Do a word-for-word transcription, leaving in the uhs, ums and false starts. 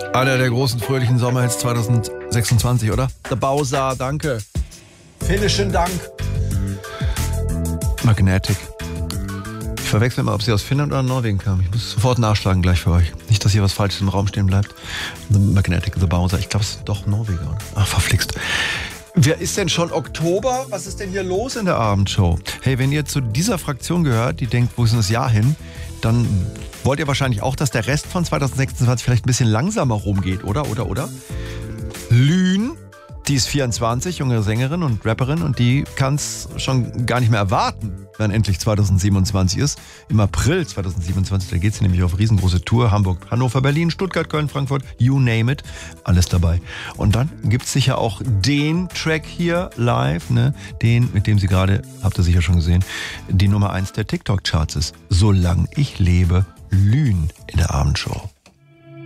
Einer der großen fröhlichen Sommerhits zwanzig sechsundzwanzig, oder? Der Bowser, danke. Vielen Dank. Magnetic. Ich verwechsel mal, ob sie aus Finnland oder Norwegen kam. Ich muss sofort nachschlagen gleich für euch. Nicht, dass hier was Falsches im Raum stehen bleibt. The Magnetic, The Bowser. Ich glaube, es ist doch Norweger. Ach, verflixt. Wer ist denn schon Oktober? Was ist denn hier los in der Abendshow? Hey, wenn ihr zu dieser Fraktion gehört, die denkt, wo ist denn das Jahr hin, dann wollt ihr wahrscheinlich auch, dass der Rest von zwanzig sechsundzwanzig vielleicht ein bisschen langsamer rumgeht, oder? Oder, oder? Lün, die ist vierundzwanzig, junge Sängerin und Rapperin, und die kann es schon gar nicht mehr erwarten, wenn endlich zwanzig siebenundzwanzig ist. Im April zwanzig siebenundzwanzig, da geht sie nämlich auf riesengroße Tour. Hamburg, Hannover, Berlin, Stuttgart, Köln, Frankfurt, you name it, alles dabei. Und dann gibt es sicher auch den Track hier live, ne? Den, mit dem sie gerade, habt ihr sicher schon gesehen, die Nummer eins der TikTok-Charts ist. Solange ich lebe, Lün in der Abendshow.